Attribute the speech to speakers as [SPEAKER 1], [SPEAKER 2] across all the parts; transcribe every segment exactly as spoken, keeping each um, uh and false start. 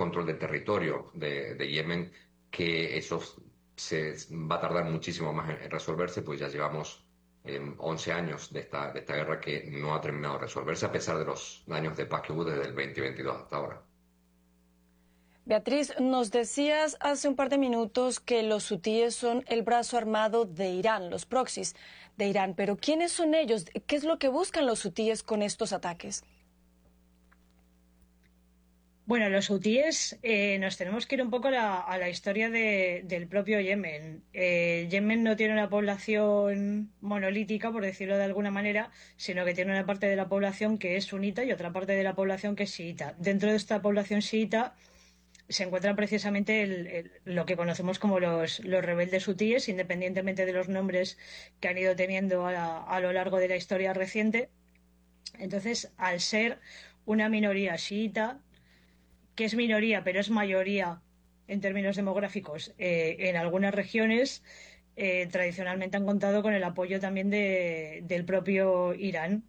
[SPEAKER 1] control del territorio de, de Yemen, que eso se, va a tardar muchísimo más en, en resolverse, pues ya llevamos eh, once años de esta, de esta guerra que no ha terminado de resolverse, a pesar de los años de paz que hubo desde el veinte veintidós hasta ahora.
[SPEAKER 2] Beatriz, nos decías hace un par de minutos que los hutíes son el brazo armado de Irán, los proxies de Irán, pero ¿quiénes son ellos? ¿Qué es lo que buscan los hutíes con estos ataques?
[SPEAKER 3] Bueno, los hutíes, eh, nos tenemos que ir un poco a la, a la historia de, del propio Yemen. Eh, Yemen no tiene una población monolítica, por decirlo de alguna manera, sino que tiene una parte de la población que es sunita y otra parte de la población que es chiita. Dentro de esta población chiita se encuentran precisamente el, el, lo que conocemos como los, los rebeldes hutíes, independientemente de los nombres que han ido teniendo a, a lo largo de la historia reciente. Entonces, al ser una minoría chiita, que es minoría pero es mayoría en términos demográficos eh, en algunas regiones, eh, tradicionalmente han contado con el apoyo también de, del propio Irán.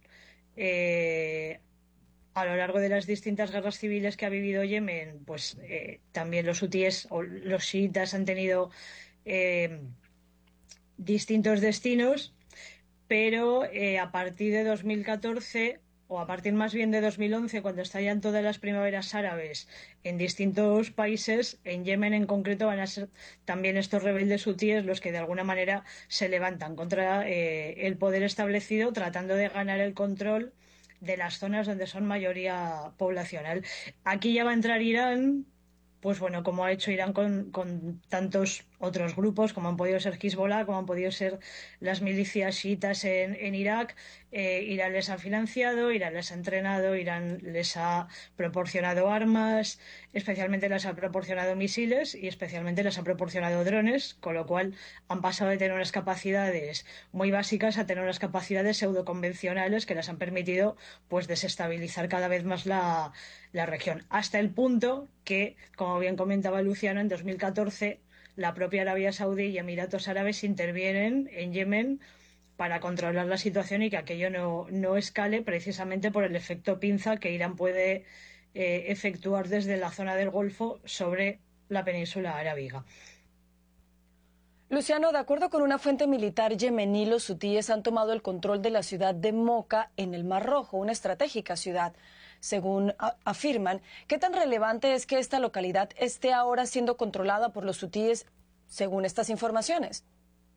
[SPEAKER 3] Eh, a lo largo de las distintas guerras civiles que ha vivido Yemen, pues eh, también los hutíes o los chiitas han tenido eh, distintos destinos, pero eh, a partir de dos mil catorce o a partir más bien de dos mil once, cuando estallan todas las primaveras árabes en distintos países, en Yemen en concreto van a ser también estos rebeldes hutíes los que de alguna manera se levantan contra eh, el poder establecido, tratando de ganar el control de las zonas donde son mayoría poblacional. Aquí ya va a entrar Irán, pues bueno, como ha hecho Irán con, con tantos otros grupos, como han podido ser Hezbollah, como han podido ser las milicias chiitas en, en Irak. Eh, Irán les ha financiado, Irán les ha entrenado, Irán les ha proporcionado armas, especialmente les ha proporcionado misiles y especialmente les ha proporcionado drones, con lo cual han pasado de tener unas capacidades muy básicas a tener unas capacidades pseudoconvencionales que les han permitido pues desestabilizar cada vez más la, la región, hasta el punto que, como bien comentaba Luciano, en dos mil catorce la propia Arabia Saudí y Emiratos Árabes intervienen en Yemen para controlar la situación y que aquello no, no escale, precisamente por el efecto pinza que Irán puede eh, efectuar desde la zona del Golfo sobre la península arábiga.
[SPEAKER 2] Luciano, de acuerdo con una fuente militar yemení, los hutíes han tomado el control de la ciudad de Moca en el Mar Rojo, una estratégica ciudad. Según afirman, ¿qué tan relevante es que esta localidad esté ahora siendo controlada por los hutíes, según estas informaciones?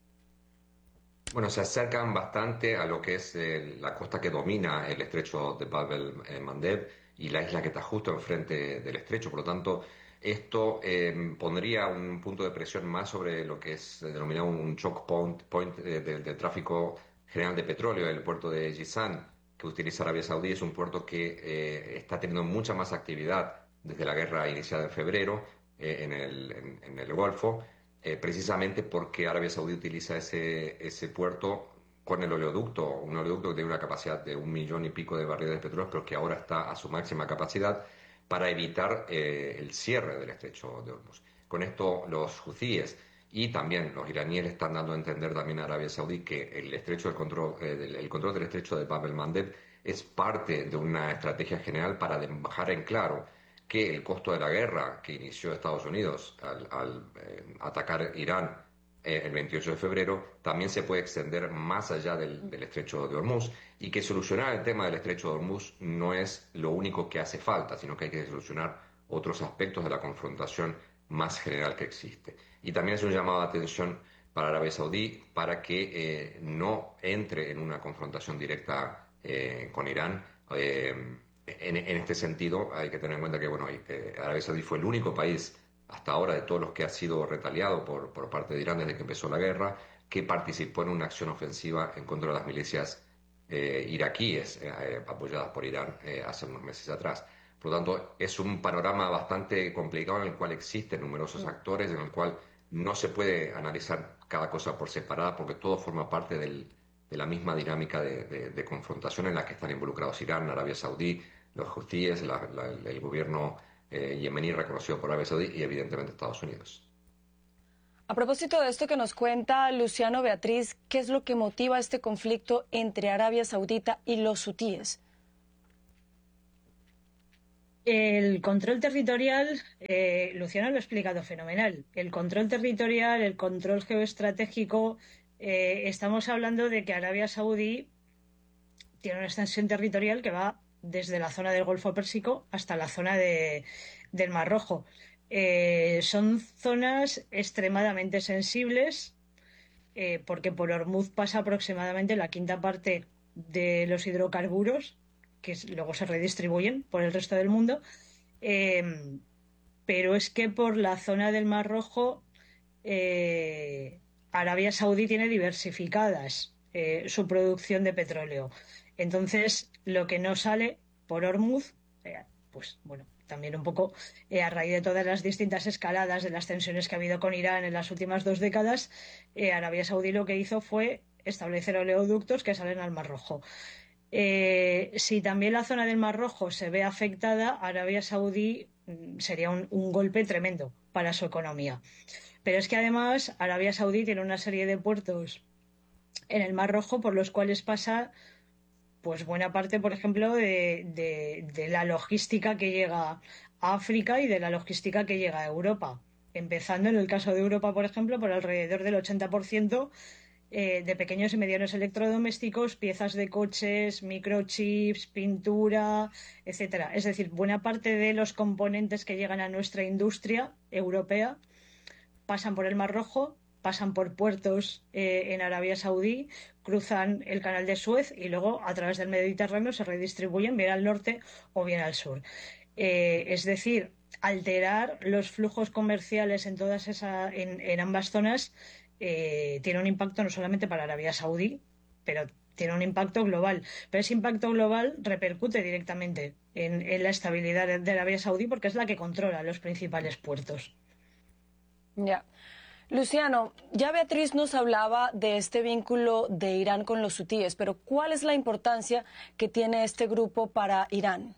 [SPEAKER 1] Bueno, se acercan bastante a lo que es eh, la costa que domina el estrecho de Bab el-Mandeb y la isla que está justo enfrente del estrecho. Por lo tanto, esto eh, pondría un punto de presión más sobre lo que es eh, denominado un choke point, point eh, del, del tráfico general de petróleo, el puerto de Jizan, que utiliza Arabia Saudí. Es un puerto que eh, está teniendo mucha más actividad desde la guerra iniciada en febrero eh, en, el, en, en el Golfo. Eh, precisamente porque Arabia Saudí utiliza ese, ese puerto con el oleoducto, un oleoducto que tiene una capacidad de un millón y pico de barriles de petróleo, pero que ahora está a su máxima capacidad para evitar eh, el cierre del estrecho de Hormuz. Con esto los hutíes y también los iraníes le están dando a entender también a Arabia Saudí que el estrecho del control, eh, del, el control del estrecho de Bab el-Mandeb es parte de una estrategia general para dejar en claro que el costo de la guerra que inició Estados Unidos al, al eh, atacar Irán eh, el veintiocho de febrero también se puede extender más allá del, del estrecho de Hormuz, y que solucionar el tema del estrecho de Hormuz no es lo único que hace falta, sino que hay que solucionar otros aspectos de la confrontación más general que existe. Y también es un llamado de atención para Arabia Saudí para que eh, no entre en una confrontación directa eh, con Irán. Eh, En, en este sentido, hay que tener en cuenta que bueno, eh, Arabia Saudí fue el único país hasta ahora de todos los que ha sido retaliado por, por parte de Irán desde que empezó la guerra, que participó en una acción ofensiva en contra de las milicias eh, iraquíes eh, apoyadas por Irán eh, hace unos meses atrás. Por lo tanto, es un panorama bastante complicado en el cual existen numerosos actores, en el cual no se puede analizar cada cosa por separada, porque todo forma parte del, de la misma dinámica de, de, de confrontación en la que están involucrados Irán, Arabia Saudí, los hutíes, la, la, el gobierno eh, yemení reconocido por Arabia Saudí y evidentemente Estados Unidos.
[SPEAKER 2] A propósito de esto que nos cuenta Luciano, Beatriz, ¿qué es lo que motiva este conflicto entre Arabia Saudita y los hutíes?
[SPEAKER 3] El control territorial, eh, Luciano lo ha explicado fenomenal. El control territorial, el control geoestratégico, eh, estamos hablando de que Arabia Saudí tiene una extensión territorial que va desde la zona del Golfo Pérsico hasta la zona de, del Mar Rojo. Eh, son zonas extremadamente sensibles eh, porque por Hormuz pasa aproximadamente la quinta parte de los hidrocarburos que luego se redistribuyen por el resto del mundo. Eh, pero es que por la zona del Mar Rojo, eh, Arabia Saudí tiene diversificadas eh, su producción de petróleo. Entonces, lo que no sale por Hormuz, eh, pues bueno, también un poco eh, a raíz de todas las distintas escaladas de las tensiones que ha habido con Irán en las últimas dos décadas, eh, Arabia Saudí lo que hizo fue establecer oleoductos que salen al Mar Rojo. Eh, si también la zona del Mar Rojo se ve afectada, Arabia Saudí mm, sería un, un golpe tremendo para su economía. Pero es que además Arabia Saudí tiene una serie de puertos en el Mar Rojo por los cuales pasa pues buena parte, por ejemplo, de, de, de la logística que llega a África y de la logística que llega a Europa. Empezando en el caso de Europa, por ejemplo, por alrededor del ochenta por ciento eh, de pequeños y medianos electrodomésticos, piezas de coches, microchips, pintura, etcétera. Es decir, buena parte de los componentes que llegan a nuestra industria europea pasan por el Mar Rojo, pasan por puertos eh, en Arabia Saudí, cruzan el canal de Suez y luego a través del Mediterráneo se redistribuyen bien al norte o bien al sur. Eh, es decir, alterar los flujos comerciales en todas esa, en, en ambas zonas eh, tiene un impacto no solamente para Arabia Saudí, pero tiene un impacto global. Pero ese impacto global repercute directamente en, en la estabilidad de, de Arabia Saudí porque es la que controla los principales puertos.
[SPEAKER 2] Ya. Luciano, ya Beatriz nos hablaba de este vínculo de Irán con los hutíes, pero ¿cuál es la importancia que tiene este grupo para Irán?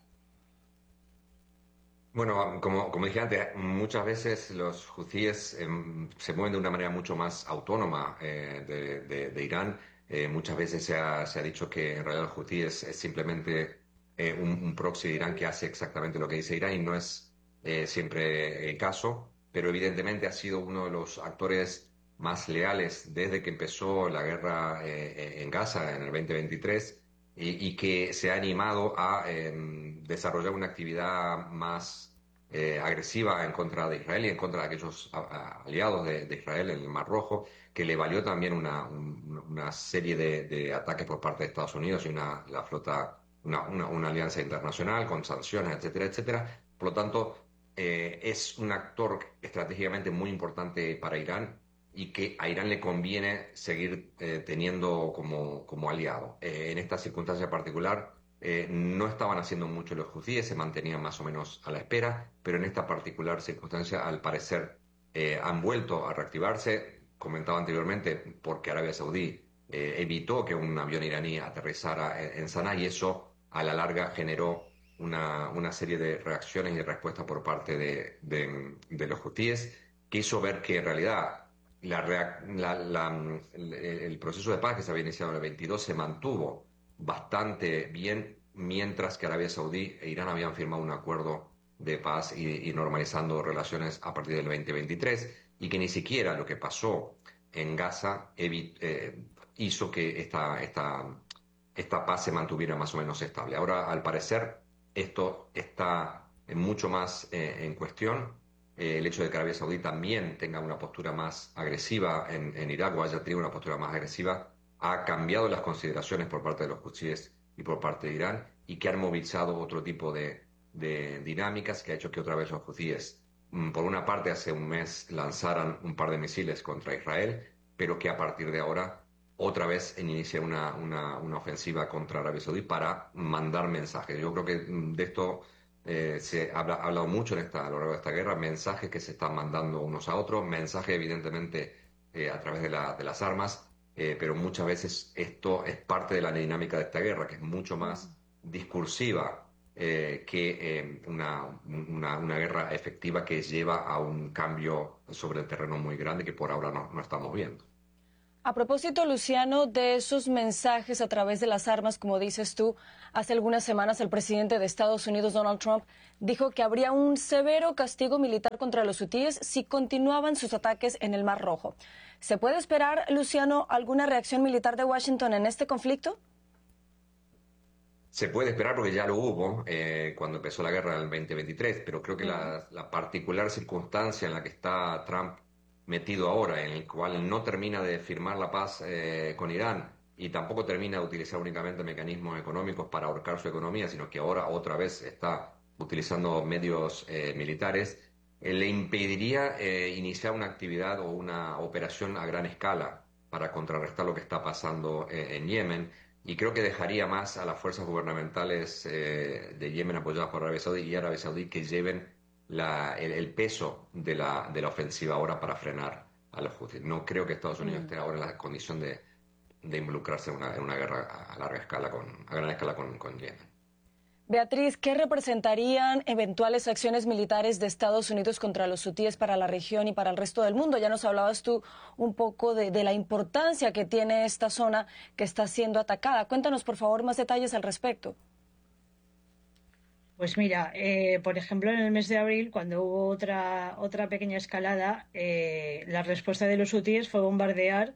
[SPEAKER 1] Bueno, como, como dije antes, muchas veces los hutíes eh, se mueven de una manera mucho más autónoma eh, de, de- de Irán. Eh, muchas veces se ha, se ha dicho que en realidad los hutíes es simplemente eh, un, un proxy de Irán que hace exactamente lo que dice Irán y no es eh, siempre el caso, pero evidentemente ha sido uno de los actores más leales desde que empezó la guerra eh, en Gaza en el dos mil veintitrés y, y que se ha animado a eh, desarrollar una actividad más eh, agresiva en contra de Israel y en contra de aquellos a- a- aliados de, de Israel en el Mar Rojo, que le valió también una, un- una serie de, de ataques por parte de Estados Unidos y una, la flota, una, una- una alianza internacional con sanciones, etcétera, etcétera. Por lo tanto, eh, es un actor estratégicamente muy importante para Irán y que a Irán le conviene seguir eh, teniendo como, como aliado. Eh, en esta circunstancia particular, eh, no estaban haciendo mucho los hutíes, se mantenían más o menos a la espera, pero en esta particular circunstancia, al parecer, eh, han vuelto a reactivarse. Comentaba anteriormente, porque Arabia Saudí eh, evitó que un avión iraní aterrizara en, en Sanaa y eso a la larga generó una, una serie de reacciones y respuestas por parte de, de, de los hutíes, que hizo ver que en realidad la, la, la, el, el, proceso de paz que se había iniciado en el veintidós se mantuvo bastante bien, mientras que Arabia Saudí e Irán habían firmado un acuerdo de paz y, y normalizando relaciones a partir del dos mil veintitrés, y que ni siquiera lo que pasó en Gaza eh, hizo que esta, esta, esta paz se mantuviera más o menos estable. Ahora, al parecer, esto está mucho más eh, en cuestión. Eh, el hecho de que Arabia Saudí también tenga una postura más agresiva en, en Irak o haya tenido una postura más agresiva ha cambiado las consideraciones por parte de los hutíes y por parte de Irán y que han movilizado otro tipo de, de dinámicas que ha hecho que otra vez los hutíes, mm, por una parte hace un mes lanzaran un par de misiles contra Israel, pero que a partir de ahora otra vez inicia una, una, una ofensiva contra Arabia Saudí para mandar mensajes. Yo creo que mm, de esto eh, se ha hablado mucho en esta, a lo largo de esta guerra, mensajes que se están mandando unos a otros, mensajes evidentemente eh, a través de, la, de las armas, eh, pero muchas veces esto es parte de la dinámica de esta guerra, que es mucho más discursiva eh, que eh, una, una, una, guerra efectiva que lleva a un cambio sobre el terreno muy grande que por ahora no, no estamos viendo.
[SPEAKER 2] A propósito, Luciano, de esos mensajes a través de las armas, como dices tú, hace algunas semanas el presidente de Estados Unidos, Donald Trump, dijo que habría un severo castigo militar contra los hutíes si continuaban sus ataques en el Mar Rojo. ¿Se puede esperar, Luciano, alguna reacción militar de Washington en este conflicto?
[SPEAKER 1] Se puede esperar porque ya lo hubo eh, cuando empezó la guerra en el veinte veintitrés, pero creo que la, la particular circunstancia en la que está Trump metido ahora, en el cual no termina de firmar la paz eh, con Irán y tampoco termina de utilizar únicamente mecanismos económicos para ahorcar su economía, sino que ahora otra vez está utilizando medios eh, militares, eh, le impediría eh, iniciar una actividad o una operación a gran escala para contrarrestar lo que está pasando eh, en Yemen. Y creo que dejaría más a las fuerzas gubernamentales eh, de Yemen apoyadas por Arabia Saudí y Arabia Saudí que lleven la, el, el peso de la, de la ofensiva ahora para frenar a los Houthis. No creo que Estados Unidos mm. esté ahora en la condición de, de involucrarse en una, en una guerra a larga escala, con, a gran escala con, con Yemen.
[SPEAKER 2] Beatriz, ¿qué representarían eventuales acciones militares de Estados Unidos contra los hutíes para la región y para el resto del mundo? Ya nos hablabas tú un poco de, de la importancia que tiene esta zona que está siendo atacada. Cuéntanos, por favor, más detalles al respecto.
[SPEAKER 3] Pues mira, eh, por ejemplo, en el mes de abril, cuando hubo otra, otra pequeña escalada, eh, la respuesta de los hutíes fue bombardear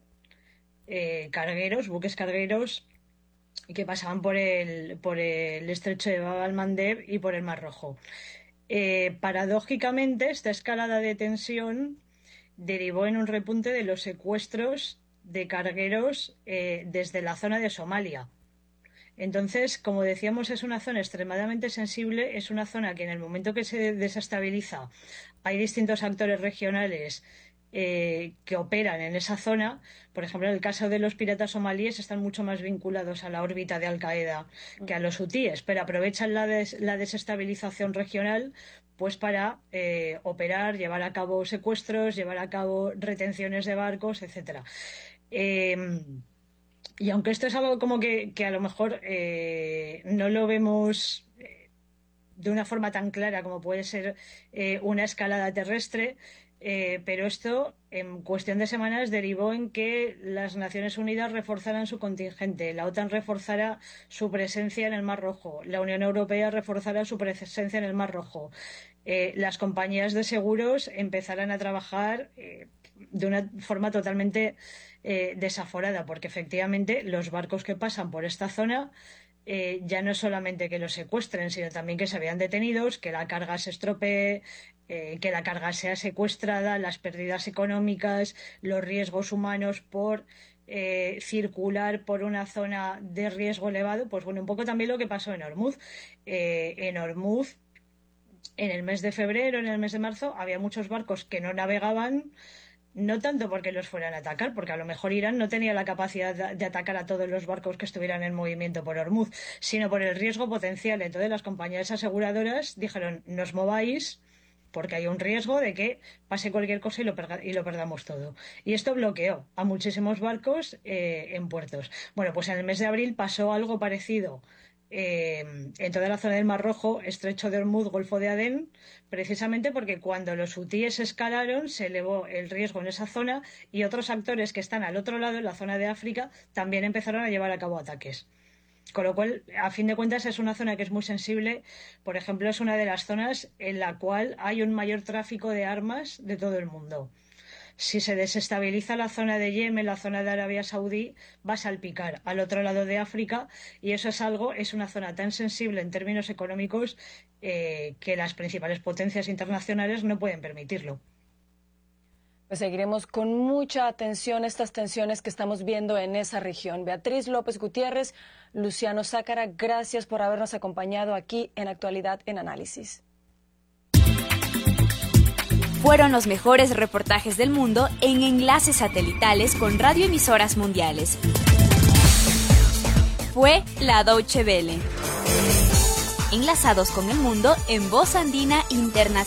[SPEAKER 3] eh, cargueros, buques cargueros, que pasaban por el, por el estrecho de Bab al-Mandeb y por el Mar Rojo. Eh, paradójicamente, esta escalada de tensión derivó en un repunte de los secuestros de cargueros eh, desde la zona de Somalia. Entonces, como decíamos, es una zona extremadamente sensible, es una zona que en el momento que se desestabiliza hay distintos actores regionales Eh, que operan en esa zona. Por ejemplo, en el caso de los piratas somalíes están mucho más vinculados a la órbita de Al-Qaeda que a los hutíes, pero aprovechan la, des la desestabilización regional pues para eh, operar, llevar a cabo secuestros, llevar a cabo retenciones de barcos, etcétera. Eh, y aunque esto es algo como que, que a lo mejor eh, no lo vemos eh, de una forma tan clara como puede ser eh, una escalada terrestre, Eh, pero esto, en cuestión de semanas, derivó en que las Naciones Unidas reforzaran su contingente, la OTAN reforzara su presencia en el Mar Rojo, la Unión Europea reforzara su presencia en el Mar Rojo, eh, las compañías de seguros empezaran a trabajar eh, de una forma totalmente eh, desaforada, porque efectivamente los barcos que pasan por esta zona Eh, ya no solamente que los secuestren, sino también que se vean detenidos, que la carga se estropee, eh, que la carga sea secuestrada, las pérdidas económicas, los riesgos humanos por eh, circular por una zona de riesgo elevado. Pues bueno, un poco también lo que pasó en Hormuz. Eh, en Hormuz, en el mes de febrero, en el mes de marzo, había muchos barcos que no navegaban, no tanto porque los fueran a atacar, porque a lo mejor Irán no tenía la capacidad de atacar a todos los barcos que estuvieran en movimiento por Hormuz, sino por el riesgo potencial. Entonces las compañías aseguradoras dijeron, no os mováis porque hay un riesgo de que pase cualquier cosa y lo, y lo perdamos todo. Y esto bloqueó a muchísimos barcos eh, en puertos. Bueno, pues en el mes de abril pasó algo parecido Eh, en toda la zona del Mar Rojo, estrecho de Hormuz, Golfo de Adén, precisamente porque cuando los hutíes escalaron se elevó el riesgo en esa zona y otros actores que están al otro lado, en la zona de África, también empezaron a llevar a cabo ataques. Con lo cual, a fin de cuentas, es una zona que es muy sensible. Por ejemplo, es una de las zonas en la cual hay un mayor tráfico de armas de todo el mundo. Si se desestabiliza la zona de Yemen, la zona de Arabia Saudí, va a salpicar al otro lado de África, y eso es algo, es una zona tan sensible en términos económicos eh, que las principales potencias internacionales no pueden permitirlo.
[SPEAKER 2] Pues seguiremos con mucha atención estas tensiones que estamos viendo en esa región. Beatriz López Gutiérrez, Luciano Zácara, gracias por habernos acompañado aquí en Actualidad en Análisis.
[SPEAKER 4] Fueron los mejores reportajes del mundo en enlaces satelitales con radioemisoras mundiales. Fue la Deutsche Welle. Enlazados con el mundo en Voz Andina Internacional.